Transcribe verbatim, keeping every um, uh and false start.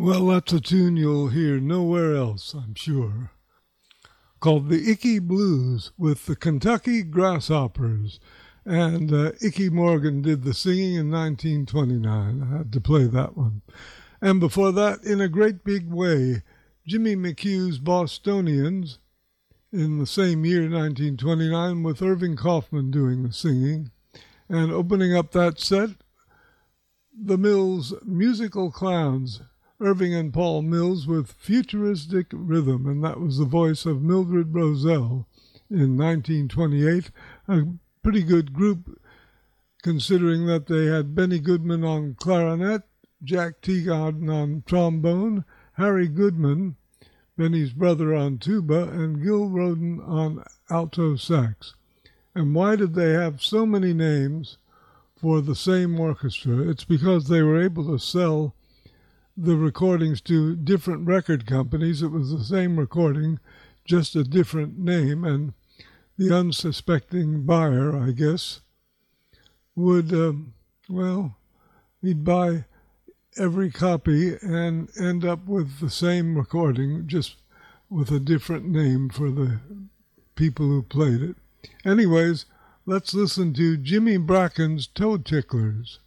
Well, that's a tune you'll hear nowhere else, I'm sure, called the Icky Blues with the Kentucky Grasshoppers. And uh, Icky Morgan did the singing in nineteen twenty-nine. I had to play that one. And before that, In a Great Big Way, Jimmy McHugh's Bostonians in the same year, nineteen twenty-nine, with Irving Kaufman doing the singing. And opening up that set, the Mills Musical Clowns, Irving and Paul Mills with Futuristic Rhythm, and that was the voice of Mildred Roselle in nineteen twenty-eight. A pretty good group considering that they had Benny Goodman on clarinet, Jack Teagarden on trombone, Harry Goodman, Benny's brother, on tuba, and Gil Roden on alto sax. And why did they have so many names for the same orchestra? It's because they were able to sell the recordings to different record companies. It was the same recording, just a different name, and the unsuspecting buyer, I guess, would, um, well, he'd buy every copy and end up with the same recording, just with a different name for the people who played it. Anyways, let's listen to Jimmy Bracken's Toe Ticklers.